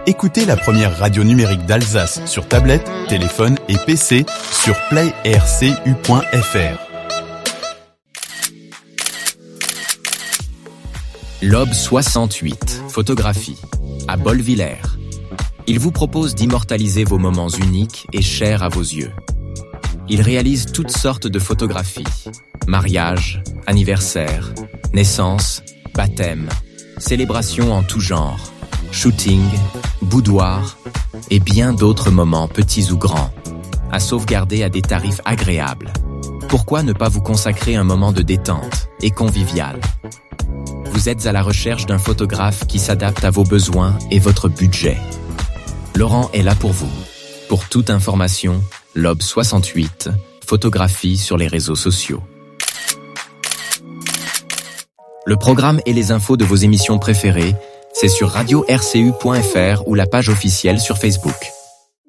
Écoutez la première radio numérique d'Alsace sur tablette, téléphone et PC sur playrcu.fr. Lobe 68, photographie, à Bolvillers. Il vous propose d'immortaliser vos moments uniques et chers à vos yeux. Il réalise toutes sortes de photographies. Mariage, anniversaire, naissance, baptême, célébrations en tout genre, shooting, boudoir et bien d'autres moments petits ou grands, à sauvegarder à des tarifs agréables. Pourquoi ne pas vous consacrer un moment de détente et convivial? Vous êtes à la recherche d'un photographe qui s'adapte à vos besoins et votre budget. Laurent est là pour vous. Pour toute information, Lobe 68, photographie sur les réseaux sociaux. Le programme et les infos de vos émissions préférées, c'est sur radio-rcu.fr ou la page officielle sur Facebook.